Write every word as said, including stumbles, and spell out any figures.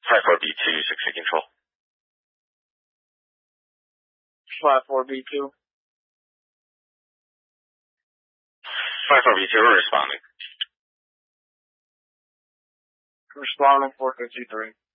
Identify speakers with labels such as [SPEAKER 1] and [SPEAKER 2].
[SPEAKER 1] five four B two, six eight control.
[SPEAKER 2] five four B two.
[SPEAKER 1] five four B two, we're responding.
[SPEAKER 2] Responding four fifty-three.